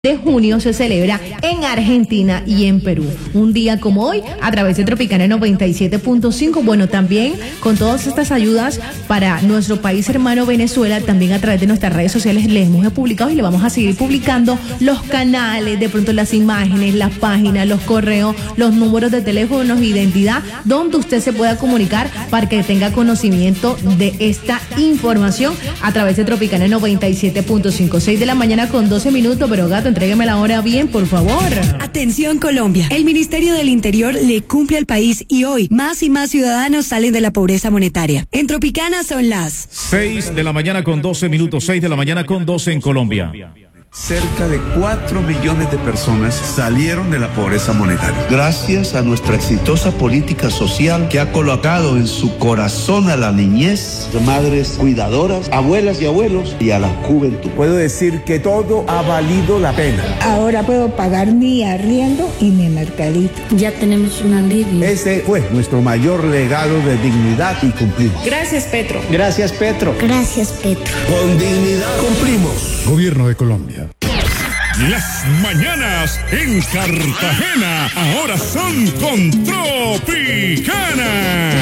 de junio se celebra en Argentina y en Perú. Un día como hoy, a través de Tropicana 97.5. Bueno, también con todas estas ayudas para nuestro país hermano Venezuela, también a través de nuestras redes sociales les hemos publicado y le vamos a seguir publicando los canales, de pronto las imágenes, las páginas, los correos, los números de teléfonos, identidad, donde usted se pueda comunicar para que tenga conocimiento de esta información a través de Tropicana 97.5. 6 de la mañana con 12 minutos, pero gato, entrégueme la hora bien, por favor. Atención Colombia, el Ministerio del Interior le cumple al país y hoy más y más ciudadanos salen de la pobreza monetaria. En Tropicana son las 6 de la mañana con 12 minutos, 6 de la mañana con 12 en Colombia. Cerca de 4 millones de personas salieron de la pobreza monetaria. Gracias a nuestra exitosa política social que ha colocado en su corazón a la niñez, madres cuidadoras, abuelas y abuelos y a la juventud. Puedo decir que todo ha valido la pena. Ahora puedo pagar mi arriendo y mi mercadito. Ya tenemos un alivio. Ese fue nuestro mayor legado de dignidad y cumplimos. Gracias, Petro. Gracias, Petro. Gracias, Petro. Con dignidad cumplimos. Gobierno de Colombia. Las mañanas en Cartagena ahora son con Tropicana.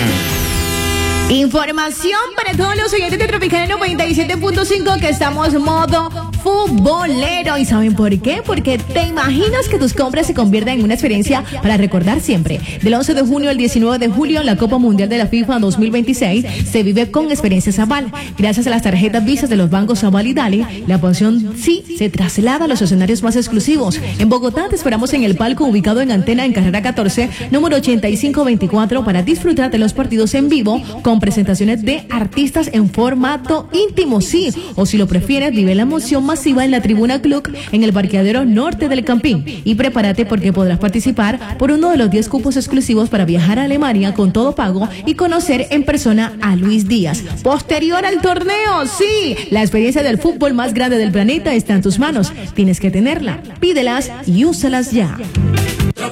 Información para todos los oyentes de Tropicana 97.5 que estamos modo futbolero. ¿Y saben por qué? Porque te imaginas que tus compras se conviertan en una experiencia para recordar siempre. Del 11 de junio al 19 de julio, la Copa Mundial de la FIFA 2026 se vive con Experiencia Zabal. Gracias a las tarjetas Visas de los bancos Zabal y Dale, la pasión sí se traslada a los escenarios más exclusivos. En Bogotá te esperamos en el palco ubicado en Antena en carrera 14, número 8524, para disfrutar de los partidos en vivo con presentaciones de artistas en formato íntimo, sí, o si lo prefieres, vive la emoción masiva en la Tribuna Club en el parqueadero norte del Campín, y prepárate porque podrás participar por uno de los 10 cupos exclusivos para viajar a Alemania con todo pago y conocer en persona a Luis Díaz. Posterior al torneo, sí, la experiencia del fútbol más grande del planeta está en tus manos, tienes que tenerla, pídelas y úsalas ya.